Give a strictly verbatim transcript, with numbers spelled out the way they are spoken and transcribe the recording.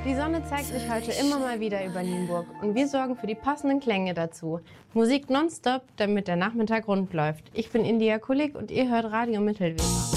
Die Sonne zeigt sich heute immer mal wieder über Nienburg und wir sorgen für die passenden Klänge dazu. Musik nonstop, damit der Nachmittag rund läuft. Ich bin India Kulik und ihr hört Radio Mittelweser.